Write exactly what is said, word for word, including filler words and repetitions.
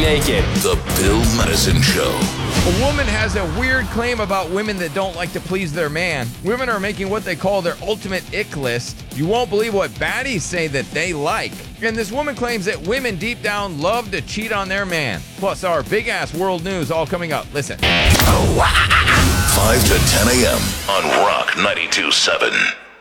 naked. The Bill Madison Show. A woman has a weird claim about women that don't like to please their man. Women are making what they call their ultimate ick list. You won't believe what baddies say that they like. And this woman claims that women deep down love to cheat on their man. Plus our big-ass world news all coming up. Listen. five to ten a.m. on Rock ninety-two point seven.